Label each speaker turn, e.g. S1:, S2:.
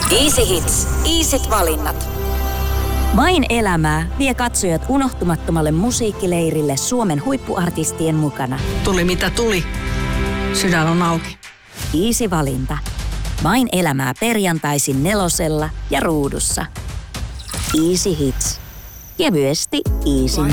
S1: Easy Hits. Easyt valinnat.
S2: Vain elämää vie katsojat unohtumattomalle musiikkileirille Suomen huippuartistien mukana.
S3: Tuli mitä tuli. Sydän on auki.
S2: Easy valinta. Vain elämää perjantaisin 4 ja Ruudussa. Easy Hits. Kevyesti Easy.